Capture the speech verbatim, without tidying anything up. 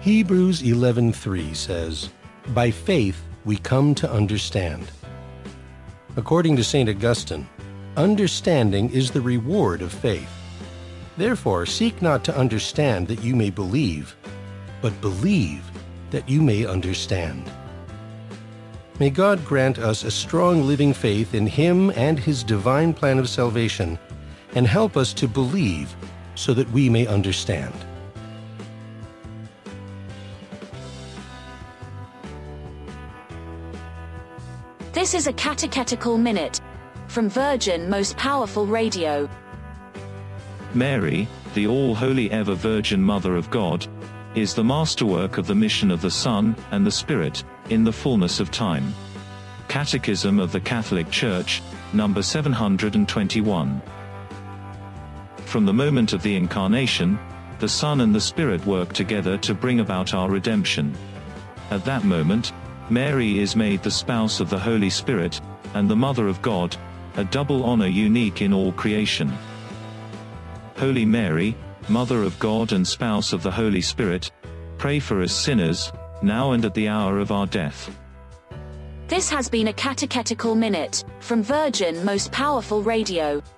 Hebrews eleven three says, "By faith we come to understand." According to Saint Augustine, understanding is the reward of faith. Therefore, seek not to understand that you may believe, but believe that you may understand. May God grant us a strong living faith in Him and His divine plan of salvation, and help us to believe so that we may understand. This is a catechetical minute from Virgin Most Powerful Radio. Mary, the all-holy ever-Virgin Mother of God, is the masterwork of the mission of the Son and the Spirit, in the fullness of time. Catechism of the Catholic Church, number seven hundred twenty-one. From the moment of the Incarnation, the Son and the Spirit work together to bring about our redemption. At that moment, Mary is made the spouse of the Holy Spirit, and the Mother of God, a double honor unique in all creation. Holy Mary, Mother of God and spouse of the Holy Spirit, pray for us sinners, now and at the hour of our death. This has been a catechetical minute from Virgin Most Powerful Radio.